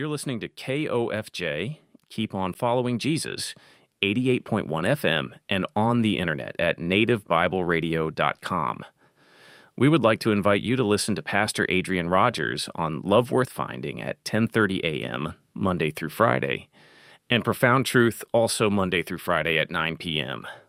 You're listening to KOFJ, Keep On Following Jesus, 88.1 FM, and on the internet at nativebibleradio.com. We would like to invite you to listen to Pastor Adrian Rogers on Love Worth Finding at 10:30 a.m., Monday through Friday, and Profound Truth also Monday through Friday at 9 p.m.